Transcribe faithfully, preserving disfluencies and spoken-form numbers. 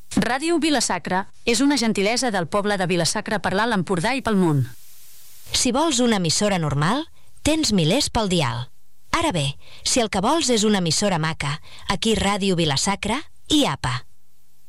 Ràdio Vila-sacra és una gentilesa del poble de Vila-sacra per l'Alt Empordà i pel món. Si vols una emissora normal, tens milers pel dial. Ara bé, si el que vols és una emissora maca, aquí Ràdio Vila-sacra i apa.